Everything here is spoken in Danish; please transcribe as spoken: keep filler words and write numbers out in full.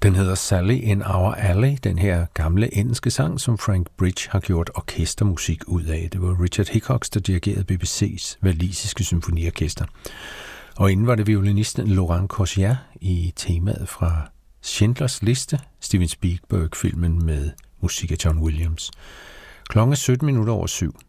Den hedder Sally in Our Alley, den her gamle engelske sang, som Frank Bridge har gjort orkestermusik ud af. Det var Richard Hickox, der dirigerede B B C's walisiske symfoniorkester. Og inden var det violinisten Laurent Corsier i temaet fra Schindlers Liste, Steven Spielberg-filmen med musik af John Williams. Klokken er sytten minutter over syv.